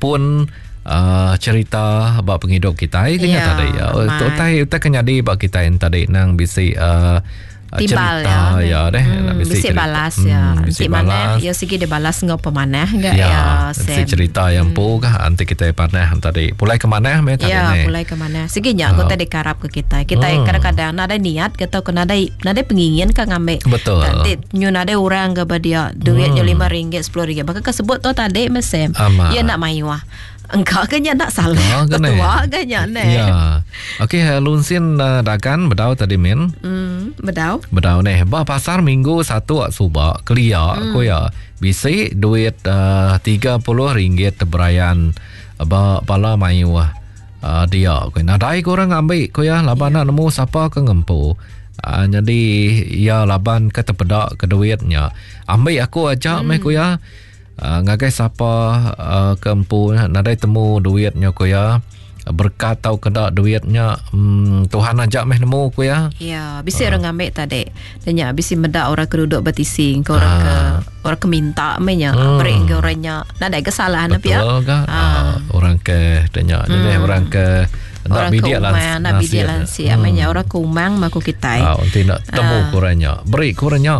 pun cerita bak penghidup kita kena tadi utai kenyadi bak kita yang tadi nang bisi timbal cerita ya deh bisi balas ya nanti mana ya segi dia balas ngau pemanah enggak ya bisi cerita yang kah nanti kita panah tadi pulai ke mana tadi pulai ke mana segi nya kota dikarap ke kita kadang-kadang ada niat kita kena ada pengingin ka ngambil betul nanti nyun ada orang ke dia duitnya RM5 RM10 bahkan kesebut tu tadi mesem ya nak mayuah engkau kanya nak salah ketua kanya ya okey lunsin dagan bedau tadi min bedau nih bah pasar minggu 1 suba kelia ko ya bisi duit RM30 berayan ba pala mayu dia ko nadai korang ambil ko ya laban nak nemu siapa ke ngempu jadi ya laban kata pedak ke duitnya ambil aku ajak mai ko ya ngagai siapa kempu nadai temu duitnya ko ya berkat tau kena duitnya Tuhan ajak meh nemu ko ya bisi orang ambil tadi tanya bisi medak orang keduduk batising ke orang ke minta mehnya beri ke orangnya nadai kesalahan apa ya orang ke tanya jadi orang ke nak bidik lansia namanya orang kumang maku kita nanti nak temu kurangnya beri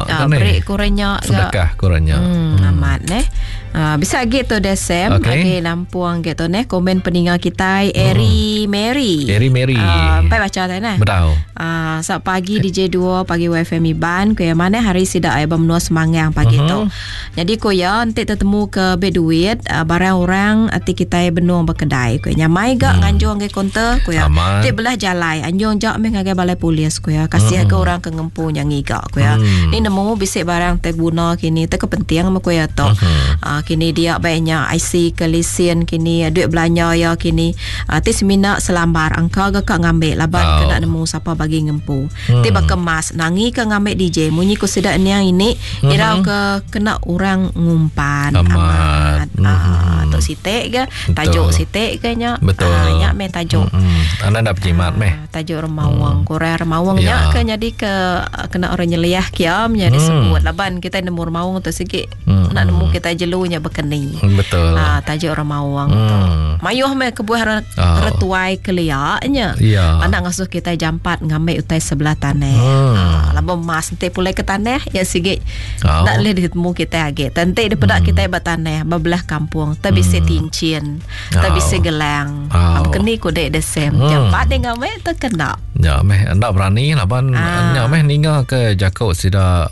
kurangnya sedekah kurangnya amat bisa gitu desem lampuang gitu komen peninggal kita Eri Mary pai baca tadi betul saat pagi DJ 2 pagi WFM Iban ko mana hari sidak ai bamnua semangang pagi tu jadi ko ya nanti ketemu ke beduit barang orang ati kita benung berkedai ko nyamai gak nganjung ke konter ko ya ti belah jalai anjung jak meh ngagai balai polis ko ya kasih ke orang ke ngempu yang ngigak ko ya ni nemu bisik barang te guna kini te kepenting me ko ya to kini dia banyak IC ke lesen kini duit belanja ya kini ti semina selambar angka gak ngambil laban kena nemu siapa bagi ngempu tiba kemas nangi ke ngambil DJ munyi ko sedak ni yang ini irau ke kena orang ngumpan amat tu sitek ke tajuk sitek ke nya nya me tajuk anda dah jimat meh tajuk remawang Korea remawang nya ke jadi ke kena orang nyeliah kiam nya disebut laban kita nemu remawang tu sikit nak nemu kita jelunya berkening betul tajuk remawang tu mayuh me kebuah retuai keliaknya anak ngasuh kita jampat ngambil utai sebelah tanah laban mas nanti pulai ke tanah ya sikit nak boleh ditemu kita agak nanti daripada kita buat tanah bebelah kampung tapi setincin tapi segelang keni ko dek desem jampat dengan me terkena ya meh ndak berani laban nya meh ninga ke jakau sida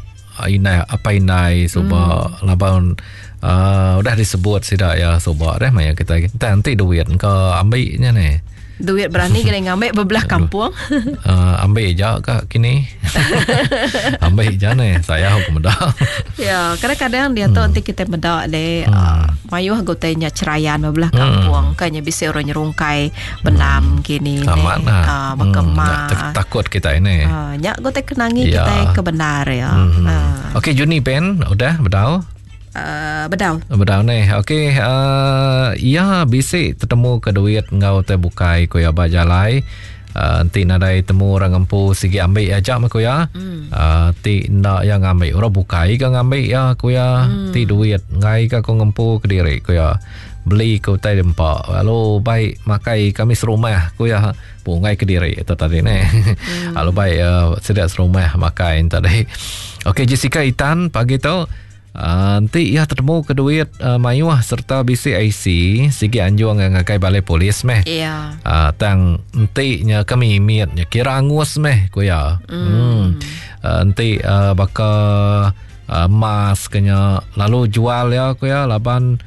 inai suba laban udah disebut sida ya suba dah maya kita nanti duit ke ambilnya ni duit berani kena ngambil bebelah kampung ambil je kak kini ambil je ni saya hukum medak ya kadang-kadang dia tu nanti kita medak deh mayuh gotenya cerayan bebelah kampung kayaknya bisa orang nyerungkai benam kini amat lah makemah takut kita ini nyak gote kenangi kita kebenar ya okey Juni pen udah bedau bedau nih okey ya bisa ketemu ke duit ngau terbukai ko ya bajalai nanti nadai temu orang ngempu sigi ambil ajak mako ya ti ndak yang ambil orang bukai ka ngambil ya ko ya ti duit ngai ka ko ngempu ke diri ko ya beli ko tai dempak lalu baik makai kami serumah ko ya pungai ke diri itu tadi nih lalu baik sedak serumah makai tadi okey Jessica Itan pagi tu nanti ya tertemu ke duit mayuah serta BCIC sigi anjuang yang ngakai balai polis meh tang nanti nya kami miatnya kira angus meh ko ya nanti baka mas kenya lalu jual ya ko ya laban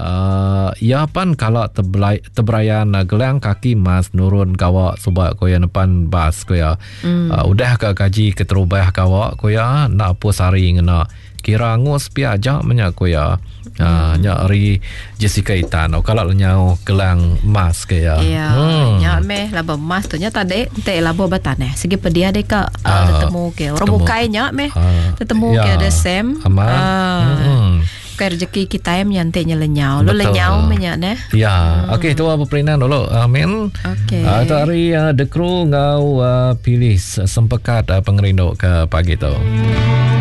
ya pan kalau teberayan gelang kaki mas nurun kawak subak ko ya depan bas ko ya udah ke gaji keterubah kawak ko ya nak apa sari ngena kira ngus pi aja menyak ko ya nyari Jessica Itan kalau nyau gelang emas ke ya nya meh laba emas tu nya tadi te laba batane segi pedia de ka ketemu ke orang bukai nya meh ketemu ke desem rezeki kita yang nyantenya lenyau lo lenyau menyak ne ya okey tu apa perinan dulu amin okey tu hari the crew ngau pilih sempekat pengerindu ke pagi tu